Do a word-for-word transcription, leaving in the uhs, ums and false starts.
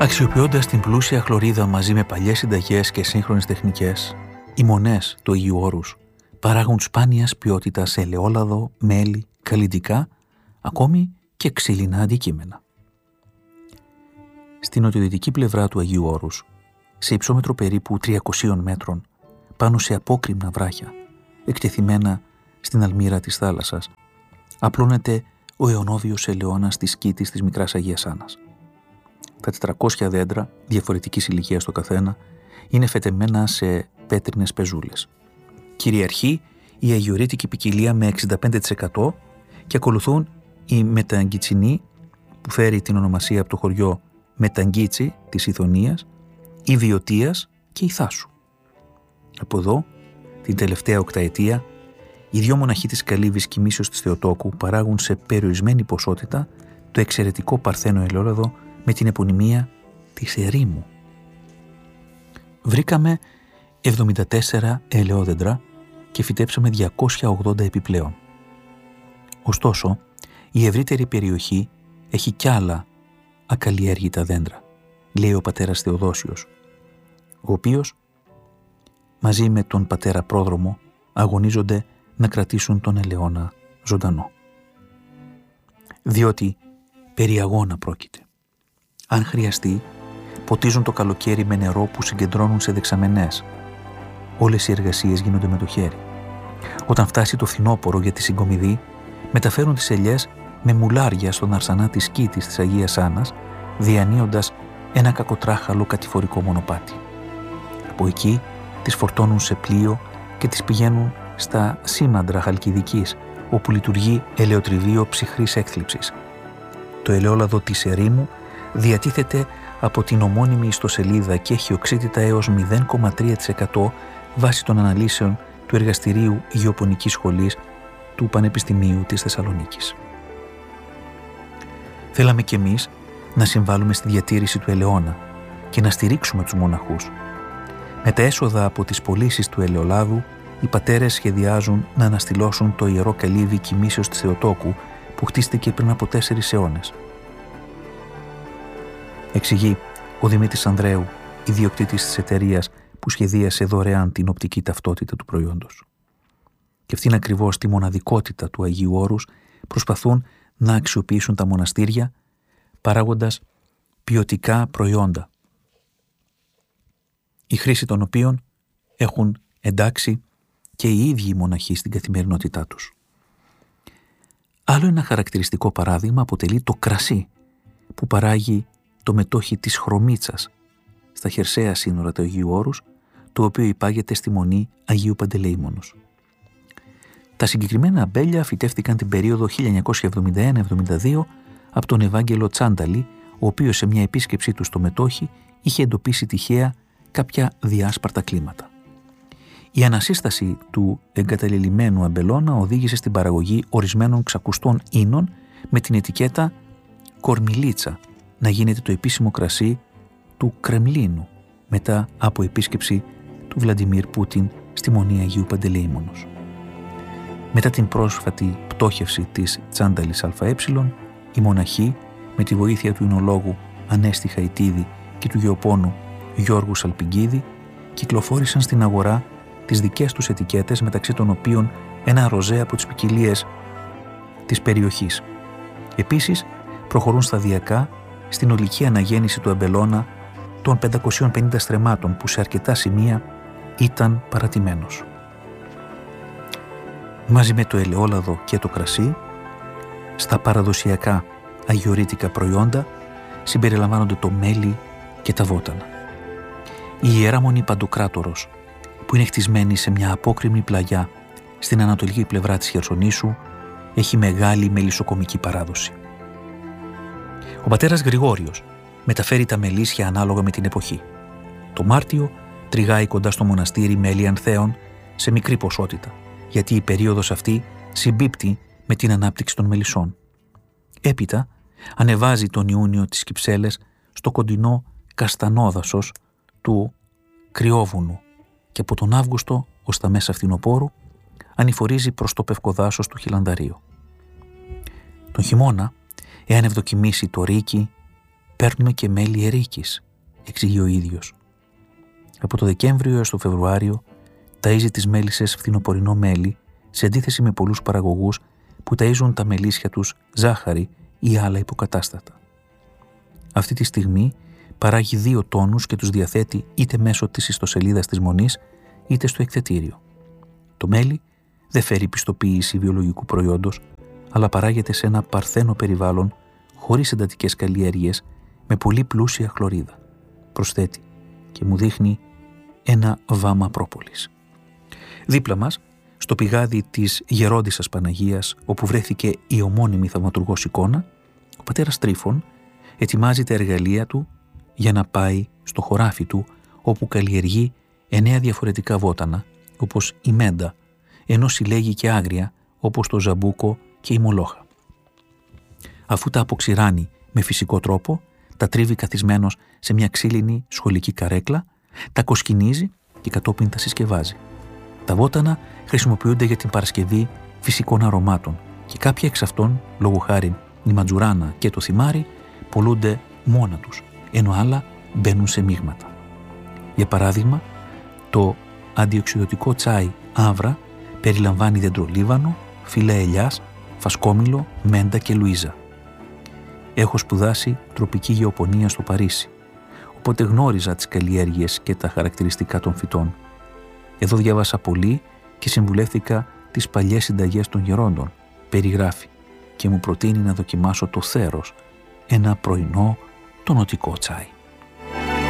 Αξιοποιώντας την πλούσια χλωρίδα μαζί με παλιές συνταγές και σύγχρονες τεχνικές, οι μονές του Αγίου Όρους παράγουν σπάνιας ποιότητας ελαιόλαδο, μέλι, καλλυντικά, ακόμη και ξύλινα αντικείμενα. Στην νοτιοδυτική πλευρά του Αγίου Όρους, σε υψόμετρο περίπου τριακοσίων μέτρων, πάνω σε απόκρημνα βράχια, εκτεθειμένα στην αλμύρα της θάλασσας, απλώνεται ο αιωνόβιος ελαιώνας της σκήτης της Μικράς Αγίας Άννας. Τα τετρακόσια δέντρα, διαφορετικής ηλικίας το καθένα, είναι φετεμένα σε πέτρινες πεζούλες. Κυριαρχεί η αγιορείτικη ποικιλία με εξήντα πέντε τοις εκατό και ακολουθούν η μεταγκιτσινή, που φέρει την ονομασία από το χωριό Μεταγκίτσι της Ιδονίας, η Βιωτίας και η Θάσου. Από εδώ, την τελευταία οκταετία, οι δυο μοναχοί της Καλύβης και Μίσιος της Θεοτόκου παράγουν σε περιορισμένη ποσότητα το εξαιρετικό παρθένο ελαιόλαδο με την επωνυμία της ερήμου. Βρήκαμε εβδομήντα τέσσερα ελαιόδεντρα και φυτέψαμε διακόσια ογδόντα επιπλέον. Ωστόσο, η ευρύτερη περιοχή έχει κι άλλα ακαλλιέργητα δέντρα, λέει ο πατέρας Θεοδόσιος, ο οποίος μαζί με τον πατέρα Πρόδρομο αγωνίζονται να κρατήσουν τον ελαιώνα ζωντανό. Διότι περί αγώνα πρόκειται. Αν χρειαστεί, ποτίζουν το καλοκαίρι με νερό που συγκεντρώνουν σε δεξαμενές. Όλες οι εργασίες γίνονται με το χέρι. Όταν φτάσει το φθινόπωρο για τη συγκομιδή, μεταφέρουν τις ελιές με μουλάρια στον αρσανά της σκήτης της Αγίας Άννας, διανύοντας ένα κακοτράχαλο κατηφορικό μονοπάτι. Από εκεί τις φορτώνουν σε πλοίο και τις πηγαίνουν στα σήμαντρα Χαλκιδικής, όπου λειτουργεί ελαιοτριβείο ψυχρής έκθλιψης. Το ελαιόλαδο της ερήμου διατίθεται από την ομώνυμη ιστοσελίδα και έχει οξύτητα έως μηδέν κόμμα τρία τοις εκατό βάσει των αναλύσεων του Εργαστηρίου Γεωπονικής Σχολής του Πανεπιστημίου της Θεσσαλονίκης. Θέλαμε κι εμείς να συμβάλλουμε στη διατήρηση του ελαιώνα και να στηρίξουμε τους μοναχούς. Με τα έσοδα από τις πωλήσεις του ελαιολάδου, οι πατέρες σχεδιάζουν να αναστηλώσουν το ιερό καλύβι Κοιμήσεως της Θεοτόκου που χτίστηκε πριν από τέσσερις αιώνες. Εξηγεί ο Δημήτρης Ανδρέου, ιδιοκτήτης της εταιρείας που σχεδίασε δωρεάν την οπτική ταυτότητα του προϊόντος. Και αυτήν ακριβώς τη μοναδικότητα του Αγίου Όρους προσπαθούν να αξιοποιήσουν τα μοναστήρια, παράγοντας ποιοτικά προϊόντα, η χρήση των οποίων έχουν εντάξει και οι ίδιοι οι μοναχοί στην καθημερινότητά τους. Άλλο ένα χαρακτηριστικό παράδειγμα αποτελεί το κρασί που παράγει το μετόχι της Χρωμίτσας στα χερσαία σύνορα του Αγίου Όρους, το οποίο υπάγεται στη Μονή Αγίου Παντελεήμονος. Τα συγκεκριμένα αμπέλια φυτεύτηκαν την περίοδο χίλια εννιακόσια εβδομήντα ένα εβδομήντα δύο από τον Ευάγγελο Τσάνταλη, ο οποίος σε μια επίσκεψή του στο μετόχι είχε εντοπίσει τυχαία κάποια διάσπαρτα κλίματα. Η ανασύσταση του εγκαταλελειμμένου αμπελώνα οδήγησε στην παραγωγή ορισμένων ξακουστών ίνων με την ετικέτα «Κορμιλίτσα» να γίνεται το επίσημο κρασί του Κρεμλίνου μετά από επίσκεψη του Βλαντιμίρ Πούτιν στη Μονή Αγίου Παντελεήμονος. Μετά την πρόσφατη πτώχευση της Τσάνταλης ΑΕ, οι μοναχοί με τη βοήθεια του εινολόγου Ανέστη Χαϊτίδη και του γεωπόνου Γιώργου Σαλπιγκίδη κυκλοφόρησαν στην αγορά τις δικές τους ετικέτες, μεταξύ των οποίων ένα ροζέ από τις ποικιλίες της περιοχής. Επίσης, προχωρούν σταδιακά στην ολική αναγέννηση του αμπελώνα των πεντακοσίων πενήντα στρεμμάτων που σε αρκετά σημεία ήταν παρατημένος. Μαζί με το ελαιόλαδο και το κρασί, στα παραδοσιακά αγιορείτικα προϊόντα συμπεριλαμβάνονται το μέλι και τα βότανα. Η Ιερά Μονή Παντοκράτορος, που είναι χτισμένη σε μια απόκρημνη πλαγιά στην ανατολική πλευρά της Χερσονήσου, έχει μεγάλη μελισσοκομική παράδοση. Ο πατέρας Γρηγόριος μεταφέρει τα μελίσια ανάλογα με την εποχή. Το Μάρτιο τριγάει κοντά στο μοναστήρι μέλι ανθέων σε μικρή ποσότητα, γιατί η περίοδος αυτή συμπίπτει με την ανάπτυξη των μελισσών. Έπειτα ανεβάζει τον Ιούνιο τις Κυψέλες στο κοντινό καστανόδασος του Κρυόβουνου και από τον Αύγουστο ως τα μέσα φθινοπόρου ανηφορίζει προς το πευκοδάσος του Χιλανδαρίου. Τον χειμώνα, εάν ευδοκιμήσει το ρίκι, παίρνουμε και μέλι ερίκης, εξηγεί ο ίδιος. Από το Δεκέμβριο έως το Φεβρουάριο ταΐζει τις μέλισσες φθινοπορεινό μέλι, σε αντίθεση με πολλούς παραγωγούς που ταΐζουν τα μελίσια τους ζάχαρη ή άλλα υποκατάστατα. Αυτή τη στιγμή παράγει δύο τόνους και τους διαθέτει είτε μέσω της ιστοσελίδας της Μονής, είτε στο εκθετήριο. Το μέλι δεν φέρει πιστοποίηση βιολογικού προϊόντος, αλλά παράγεται σε ένα παρθένο περιβάλλον, χωρίς εντατικές καλλιέργειες, με πολύ πλούσια χλωρίδα. Προσθέτει και μου δείχνει ένα βάμα πρόπολης. Δίπλα μας, στο πηγάδι της Γερόντισσας Παναγίας, όπου βρέθηκε η ομώνυμη θαυματουργός εικόνα, ο πατέρας Τρίφων ετοιμάζει τα εργαλεία του για να πάει στο χωράφι του, όπου καλλιεργεί εννέα διαφορετικά βότανα, όπως η μέντα, ενώ συλλέγει και άγρια, όπως το ζαμπούκο και η μολόχα. Αφού τα αποξηράνει με φυσικό τρόπο, τα τρίβει καθισμένος σε μια ξύλινη σχολική καρέκλα, τα κοσκινίζει και κατόπιν τα συσκευάζει. Τα βότανα χρησιμοποιούνται για την παρασκευή φυσικών αρωμάτων και κάποια εξ αυτών, λόγω χάριν η ματζουράνα και το θυμάρι, πολλούνται μόνα τους, ενώ άλλα μπαίνουν σε μείγματα. Για παράδειγμα, το αντιοξυδοτικό τσάι Άβρα περιλαμβάνει δεντρολίβανο, φύλλα ελιάς, φασκόμηλο, μέντα και λουίζα. Έχω σπουδάσει τροπική γεωπονία στο Παρίσι, οπότε γνώριζα τις καλλιέργειες και τα χαρακτηριστικά των φυτών. Εδώ διάβασα πολύ και συμβουλεύτηκα τις παλιές συνταγές των γερόντων, περιγράφει, και μου προτείνει να δοκιμάσω το θέρος, ένα πρωινό τονωτικό τσάι.